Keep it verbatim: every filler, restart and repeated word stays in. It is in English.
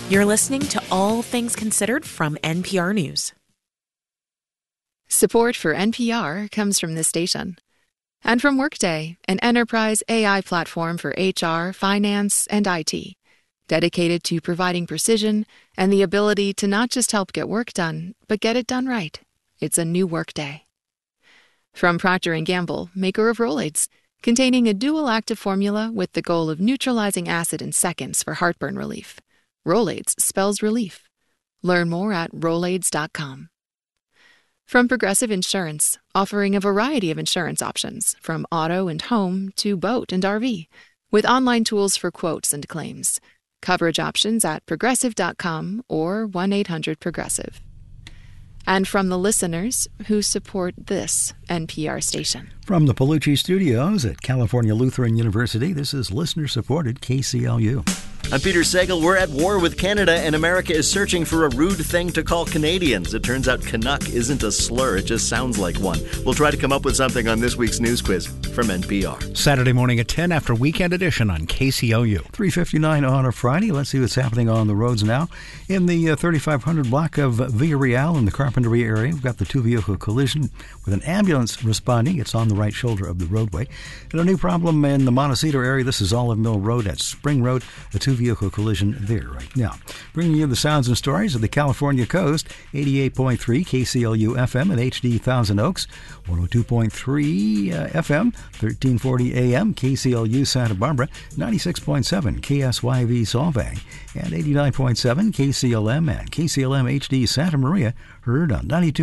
You're listening to All Things Considered from N P R News. Support for N P R comes from this station. And from Workday, an enterprise A I platform for H R, finance, and I T, dedicated to providing precision and the ability to not just help get work done, but get it done right. It's a new Workday. From Procter and Gamble, maker of Rolaids, containing a dual active formula with the goal of neutralizing acid in seconds for heartburn relief. Rolaids spells relief. Learn more at Rolaids dot com. From Progressive Insurance, offering a variety of insurance options, from auto and home to boat and R V, with online tools for quotes and claims. Coverage options at Progressive dot com or one eight hundred Progressive. And from the listeners who support this N P R station. From the Palucci Studios at California Lutheran University, this is listener-supported K C L U. I'm Peter Sagal. We're at war with Canada, and America is searching for a rude thing to call Canadians. It turns out Canuck isn't a slur. It just sounds like one. We'll try to come up with something on this week's news quiz from N P R. Saturday morning at ten after Weekend Edition on K C L U. three fifty-nine on a Friday. Let's see what's happening on the roads now. In the uh, thirty-five hundred block of Villarreal in the Carpinteria area, we've got the two-vehicle collision with an ambulance responding. It's on the right shoulder of the roadway. And a new problem in the Montecito area. This is Olive Mill Road at Spring Road. A two-vehicle collision there right now. Bringing you the sounds and stories of the California coast. eighty-eight point three K C L U F M at H D Thousand Oaks. one oh two point three uh, F M, thirteen forty A M, K C L U Santa Barbara. ninety-six point seven K S Y V Solvang. And eighty-nine point seven K C L M and K C L M H D Santa Maria. Heard on ninety-two